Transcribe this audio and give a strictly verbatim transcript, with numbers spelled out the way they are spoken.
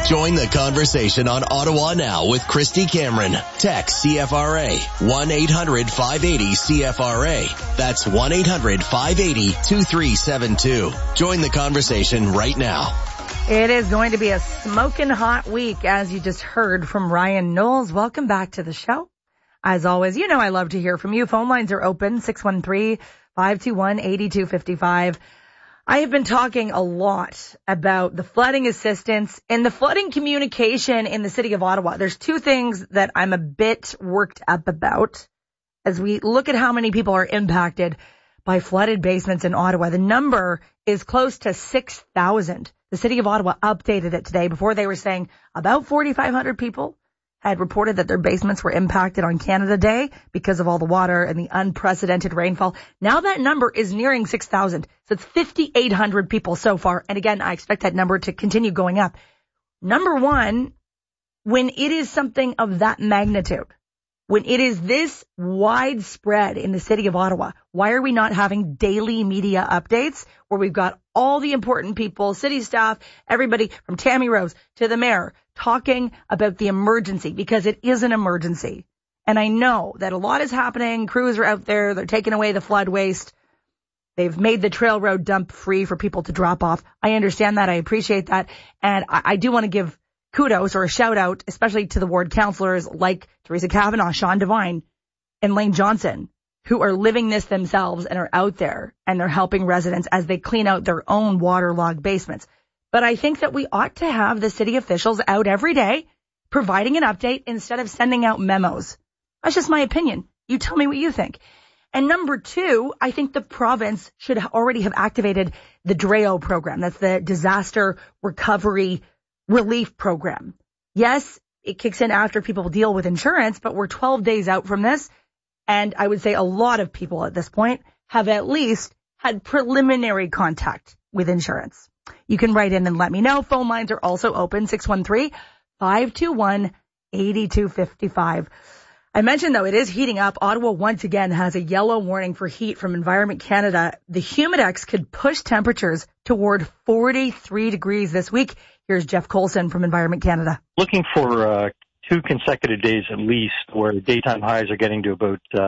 Join the conversation on Ottawa Now with Christy Cameron. Text C F R A one eight hundred five eighty C F R A. That's one eight hundred five eighty two three seven two. Join the conversation right now. It is going to be a smoking hot week, as you just heard from Ryan Knowles. Welcome back to the show. As always, you know I love to hear from you. Phone lines are open, six one three, five two one, eight two five five. I have been talking a lot about the flooding assistance and the flooding communication in the city of Ottawa. There's two things that I'm a bit worked up about as we look at how many people are impacted by flooded basements in Ottawa. The number is close to six thousand. The city of Ottawa updated it today. Before, they were saying about forty-five hundred people had reported that their basements were impacted on Canada Day because of all the water and the unprecedented rainfall. Now that number is nearing six thousand. So it's fifty-eight hundred people so far. And again, I expect that number to continue going up. Number one, when it is something of that magnitude, when it is this widespread in the city of Ottawa, why are we not having daily media updates where we've got all the important people, city staff, everybody from Tammy Rose to the mayor talking about the emergency, because it is an emergency. And I know that a lot is happening. Crews are out there. They're taking away the flood waste. They've made the trail road dump free for people to drop off. I understand that. I appreciate that. And I, I do want to give kudos or a shout out, especially to the ward councillors like Teresa Kavanaugh, Sean Devine, and Lane Johnson, who are living this themselves and are out there and they're helping residents as they clean out their own waterlogged basements. But I think that we ought to have the city officials out every day providing an update instead of sending out memos. That's just my opinion. You tell me what you think. And number two, I think the province should already have activated the D R E O program. That's the Disaster Recovery Relief Program. Yes, it kicks in after people deal with insurance, but we're twelve days out from this. And I would say a lot of people at this point have at least had preliminary contact with insurance. You can write in and let me know. Phone lines are also open, six one three, five two one, eight two five five. I mentioned, though, it is heating up. Ottawa once again has a yellow warning for heat from Environment Canada. The Humidex could push temperatures toward forty-three degrees this week. Here's Jeff Colson from Environment Canada. Looking for uh, two consecutive days at least where daytime highs are getting to about uh,